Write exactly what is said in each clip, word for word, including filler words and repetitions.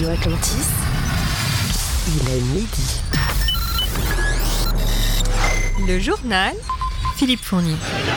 Radio Atlantis, il est midi. Le journal, Philippe Fournier.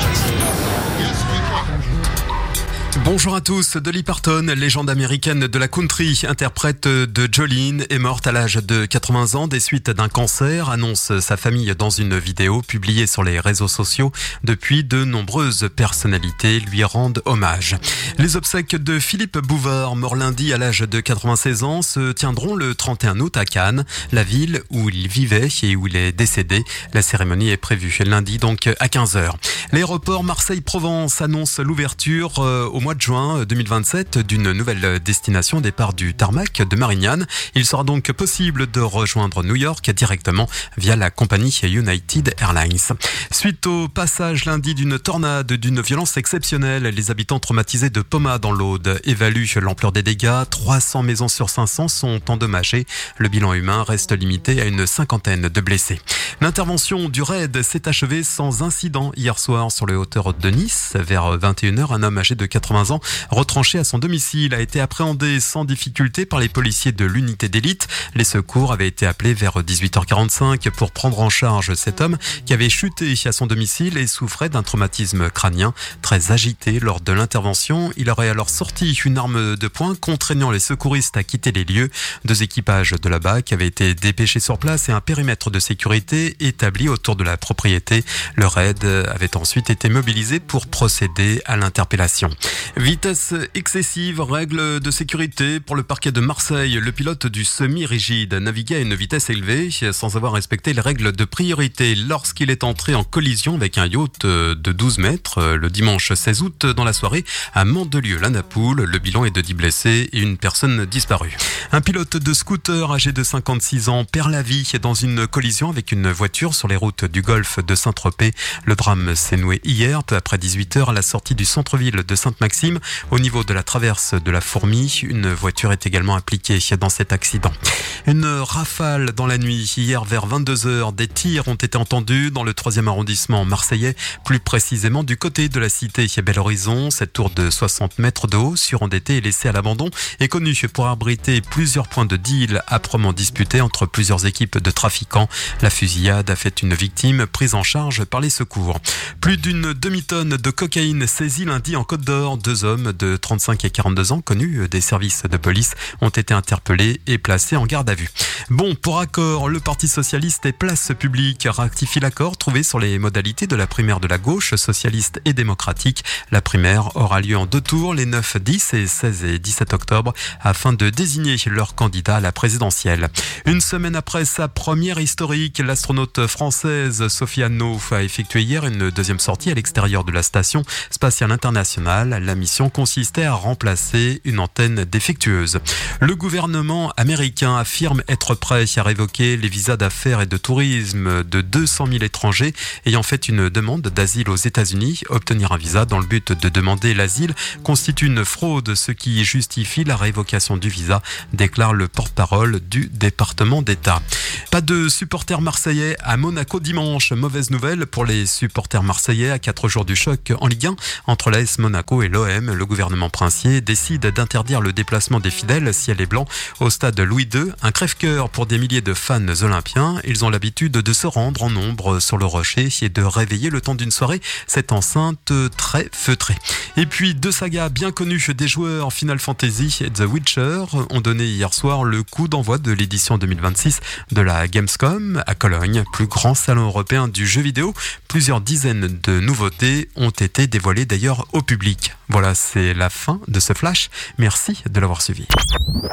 Bonjour à tous. Dolly Parton, légende américaine de la country, interprète de Jolene, est morte à l'âge de quatre-vingts ans des suites d'un cancer, annonce sa famille dans une vidéo publiée sur les réseaux sociaux. Depuis, de nombreuses personnalités lui rendent hommage. Les obsèques de Philippe Bouvard, mort lundi à l'âge de quatre-vingt-seize ans, se tiendront le trente et un août à Cannes, la ville où il vivait et où il est décédé. La cérémonie est prévue lundi donc à quinze heures. L'aéroport Marseille-Provence annonce l'ouverture euh, au mois de juin deux mille vingt-sept d'une nouvelle destination, départ du tarmac de Marignane. Il sera donc possible de rejoindre New York directement via la compagnie United Airlines. Suite au passage lundi d'une tornade d'une violence exceptionnelle, les habitants traumatisés de Pomat dans l'Aude évaluent l'ampleur des dégâts. trois cents maisons sur cinq cents sont endommagées. Le bilan humain reste limité à une cinquantaine de blessés. L'intervention du raid s'est achevée sans incident hier soir sur les hauteurs de Nice. Vers vingt et une heures, un homme âgé de quatre-vingts ans, retranché à son domicile, a été appréhendé sans difficulté par les policiers de l'unité d'élite. Les secours avaient été appelés vers dix-huit heures quarante-cinq pour prendre en charge cet homme qui avait chuté à son domicile et souffrait d'un traumatisme crânien. Très agité lors de l'intervention, il aurait alors sorti une arme de poing, contraignant les secouristes à quitter les lieux. Deux équipages de la B A C avaient été dépêchés sur place et un périmètre de sécurité établi autour de la propriété. Le raid avait ensuite été mobilisé pour procéder à l'interpellation. Vitesse excessive, règles de sécurité pour le parquet de Marseille. Le pilote du semi-rigide naviguait à une vitesse élevée sans avoir respecté les règles de priorité lorsqu'il est entré en collision avec un yacht de douze mètres le dimanche seize août dans la soirée à Mandelieu-la-Napoule. Le bilan est de dix blessés et une personne disparue. Un pilote de scooter âgé de cinquante-six ans perd la vie dans une collision avec une voiture sur les routes du golfe de Saint-Tropez. Le drame s'est noué hier, peu après dix-huit heures, à la sortie du centre-ville de Sainte-Maxime, au niveau de la traverse de la Fourmi. Une voiture est également impliquée dans cet accident. Une rafale dans la nuit. Hier, vers vingt-deux heures, des tirs ont été entendus dans le troisième arrondissement marseillais, plus précisément du côté de la cité Bel Horizon. Cette tour de soixante mètres de haut, surendettée et laissée à l'abandon, est connue pour abriter plusieurs points de deal âprement disputés entre plusieurs équipes de trafiquants. La fusillade a fait une victime prise en charge par les secours. Plus d'une demi-tonne de cocaïne saisie lundi en Côte d'Or. Deux hommes de trente-cinq et quarante-deux ans, connus des services de police, ont été interpellés et placés en garde à vue. Bon, pour accord, le Parti Socialiste et Place Publique ratifie l'accord trouvé sur les modalités de la primaire de la gauche socialiste et démocratique. La primaire aura lieu en deux tours, les neuf, dix et seize et dix-sept octobre, afin de désigner leur candidat à la présidentielle. Une semaine après sa première historique, l'astronaute française Sophie Anno a effectué hier une deuxième sortie à l'extérieur de la station spatiale internationale. La mission consistait à remplacer une antenne défectueuse. Le gouvernement américain affirme être prêt à révoquer les visas d'affaires et de tourisme de deux cent mille étrangers ayant fait une demande d'asile aux États-Unis. Obtenir un visa dans le but de demander l'asile constitue une fraude, ce qui justifie la révocation du visa, déclare le porte-parole du département d'État. Pas de supporters marseillais à Monaco dimanche. Mauvaise nouvelle pour les supporters marseillais à quatre jours du choc en Ligue un entre l'A S Monaco et l'O M. Le gouvernement princier décide d'interdire le déplacement des fidèles ciel et blanc au stade Louis deux. Un crève-cœur pour des milliers de fans olympiens. Ils ont l'habitude de se rendre en nombre sur le rocher et de réveiller le temps d'une soirée cette enceinte très feutrée. Et puis deux sagas bien connues des joueurs, Final Fantasy et The Witcher, ont donné hier soir le coup d'envoi de l'édition deux mille vingt-six de la Gamescom à Cologne, plus grand salon européen du jeu vidéo. Plusieurs dizaines de nouveautés ont été dévoilées d'ailleurs au public. Voilà, c'est la fin de ce flash. Merci de l'avoir suivi.